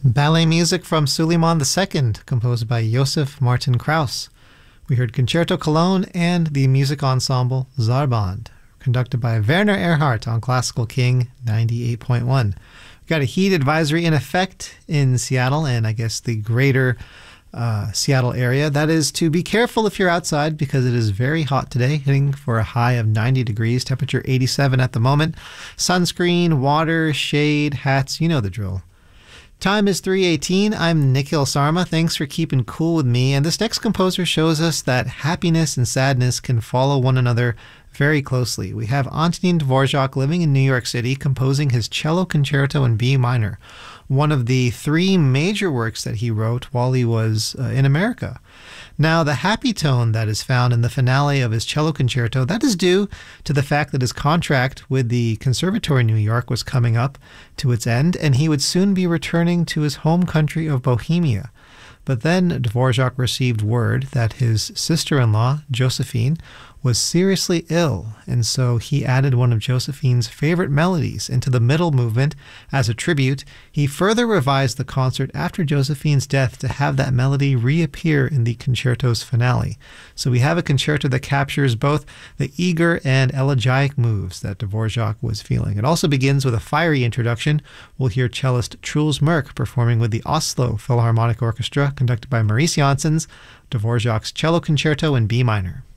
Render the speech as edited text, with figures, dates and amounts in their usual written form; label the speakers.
Speaker 1: Ballet music from Suleiman II, composed by Josef Martin Krauss. We heard Concerto Cologne and the music ensemble Zarband, conducted by Werner Erhardt on Classical King 98.1. We've got a heat advisory in effect in Seattle and I guess the greater Seattle area. That is to be careful if you're outside because it is very hot today, hitting for a high of 90 degrees, temperature 87 at the moment. Sunscreen, water, shade, hats, you know the drill. Time is 3:18. I'm Nikhil Sarma. Thanks for keeping cool with me. And this next composer shows us that happiness and sadness can follow one another very closely. We have Antonin Dvorak living in New York City, composing his Cello Concerto in B minor, one of the three major works that he wrote while he was in America. Now, the happy tone that is found in the finale of his Cello Concerto, that is due to the fact that his contract with the Conservatory in New York was coming up to its end, and he would soon be returning to his home country of Bohemia. But then Dvorak received word that his sister-in-law, Josephine, was seriously ill, and so he added one of Josephine's favorite melodies into the middle movement as a tribute. He further revised the concert after Josephine's death to have that melody reappear in the concerto's finale. So we have a concerto that captures both the eager and elegiac moves that Dvorak was feeling. It also begins with a fiery introduction. We'll hear cellist Truls Merk performing with the Oslo Philharmonic Orchestra, conducted by Maurice Janssens, Dvorak's Cello Concerto in B minor.